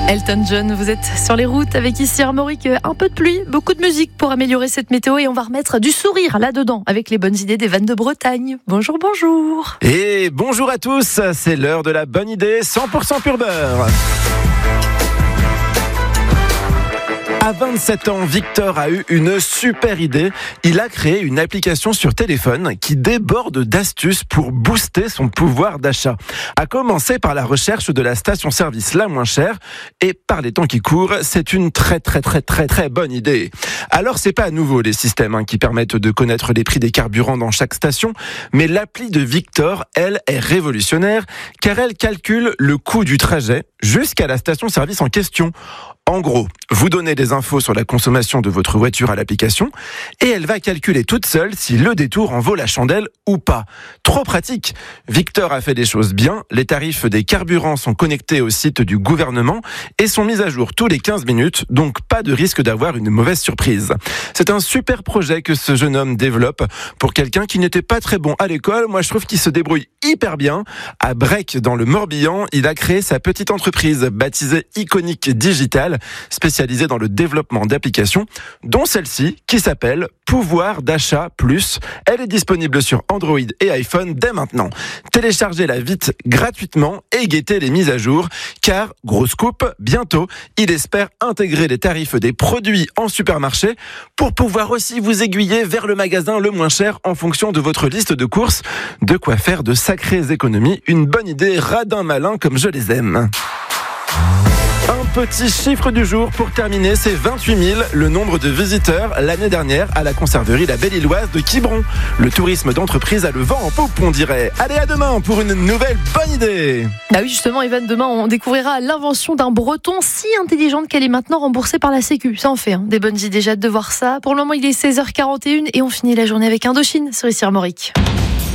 Elton John, vous êtes sur les routes avec ici Armorique, un peu de pluie, beaucoup de musique pour améliorer cette météo et on va remettre du sourire là-dedans avec les bonnes idées des vannes de Bretagne. Bonjour, bonjour. Et bonjour à tous, c'est l'heure de la bonne idée 100% pur beurre. À 27 ans, Victor a eu une super idée. Il a créé une application sur téléphone qui déborde d'astuces pour booster son pouvoir d'achat. À commencer par la recherche de la station-service la moins chère. Et par les temps qui courent, c'est une très bonne idée. Alors, c'est pas à nouveau les systèmes qui permettent de connaître les prix des carburants dans chaque station. Mais l'appli de Victor, elle, est révolutionnaire car elle calcule le coût du trajet jusqu'à la station-service en question. En gros, vous donnez des infos sur la consommation de votre voiture à l'application et elle va calculer toute seule si le détour en vaut la chandelle ou pas. Trop pratique. Victor a fait des choses bien. Les tarifs des carburants sont connectés au site du gouvernement et sont mis à jour tous les 15 minutes, donc pas de risque d'avoir une mauvaise surprise. C'est un super projet que ce jeune homme développe pour quelqu'un qui n'était pas très bon à l'école. Moi, je trouve qu'il se débrouille hyper bien. À Brec, dans le Morbihan, il a créé sa petite entreprise baptisée Iconic Digital, spécialisée dans le développement d'applications, dont celle-ci qui s'appelle Pouvoir d'achat plus. Elle est disponible sur Android et iPhone dès maintenant. Téléchargez-la vite gratuitement et guettez les mises à jour, car, gros scoop, bientôt, il espère intégrer les tarifs des produits en supermarché pour pouvoir aussi vous aiguiller vers le magasin le moins cher en fonction de votre liste de courses. De quoi faire de sacrées économies. Une bonne idée, radin malin comme je les aime. Un petit chiffre du jour pour terminer, c'est 28 000, le nombre de visiteurs l'année dernière à la conserverie La Belle-Illoise de Quiberon. Le tourisme d'entreprise a le vent en poupe, on dirait. Allez, à demain pour une nouvelle bonne idée. Bah oui, justement, Evan, demain, on découvrira l'invention d'un breton si intelligente qu'elle est maintenant remboursée par la Sécu. Ça en fait, des bonnes idées, j'ai hâte de voir ça. Pour le moment, il est 16h41 et on finit la journée avec Indochine sur ici Armorique.